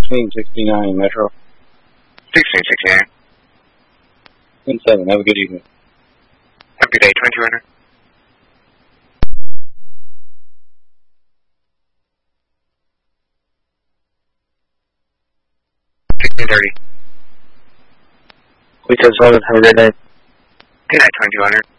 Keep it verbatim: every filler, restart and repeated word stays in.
sixteen sixty-nine Metro. sixteen sixty-nine. ten seven, have a good evening. Have a good day, twenty-two hundred. sixteen thirty. We ten seven, have a great night. Good night, twenty-two hundred.